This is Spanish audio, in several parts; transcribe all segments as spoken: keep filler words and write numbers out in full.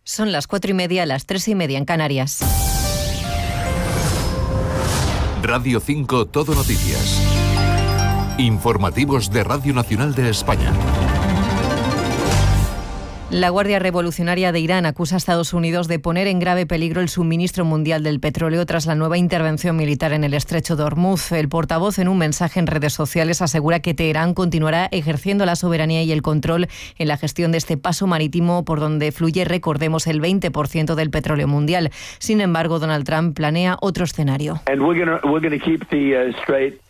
Son las cuatro y media, las tres y media en Canarias. Radio cinco Todo Noticias. Informativos de Radio Nacional de España. La Guardia Revolucionaria de Irán acusa a Estados Unidos de poner en grave peligro el suministro mundial del petróleo tras la nueva intervención militar en el estrecho de Hormuz. El portavoz, en un mensaje en redes sociales, asegura que Teherán continuará ejerciendo la soberanía y el control en la gestión de este paso marítimo por donde fluye, recordemos, el veinte por ciento del petróleo mundial. Sin embargo, Donald Trump planea otro escenario. And we're gonna, we're gonna keep the, uh, straight.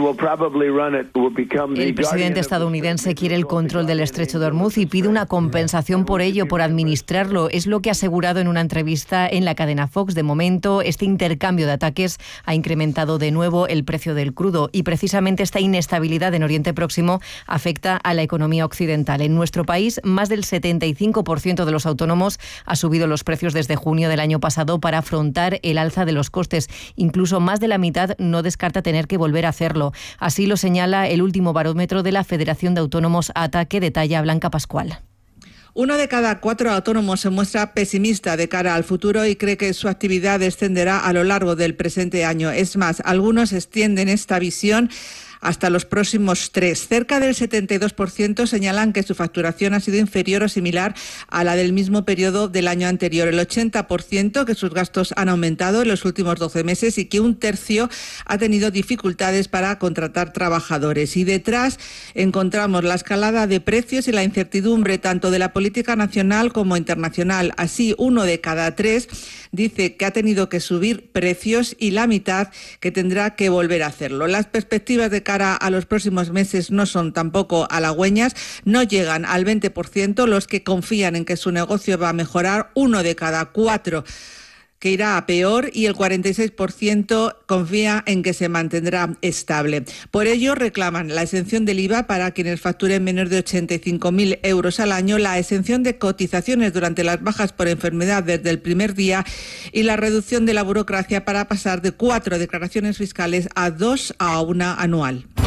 El presidente estadounidense quiere el control del estrecho de Hormuz y pide una compensación por ello, por administrarlo. Es lo que ha asegurado en una entrevista en la cadena Fox. De momento, este intercambio de ataques ha incrementado de nuevo el precio del crudo y precisamente esta inestabilidad en Oriente Próximo afecta a la economía occidental. En nuestro país, más del setenta y cinco por ciento de los autónomos ha subido los precios desde junio del año pasado para afrontar el alza de los costes. Incluso más de la mitad no descarta tener que volver a hacerlo. Así lo señala el último barómetro de la Federación de Autónomos A T A, que detalla Blanca Pascual. Uno de cada cuatro autónomos se muestra pesimista de cara al futuro y cree que su actividad descenderá a lo largo del presente año. Es más, algunos extienden esta visión hasta los próximos tres. Cerca del setenta y dos por ciento señalan que su facturación ha sido inferior o similar a la del mismo periodo del año anterior. El ochenta por ciento que sus gastos han aumentado en los últimos doce meses y que un tercio ha tenido dificultades para contratar trabajadores. Y detrás encontramos la escalada de precios y la incertidumbre tanto de la política nacional como internacional. Así, uno de cada tres dice que ha tenido que subir precios y la mitad que tendrá que volver a hacerlo. Las perspectivas de cara a los próximos meses no son tampoco halagüeñas, no llegan al veinte por ciento los que confían en que su negocio va a mejorar, uno de cada cuatro que irá a peor y el cuarenta y seis por ciento confía en que se mantendrá estable. Por ello reclaman la exención del I V A para quienes facturen menos de ochenta y cinco mil euros al año, la exención de cotizaciones durante las bajas por enfermedad desde el primer día y la reducción de la burocracia para pasar de cuatro declaraciones fiscales a dos a una anual.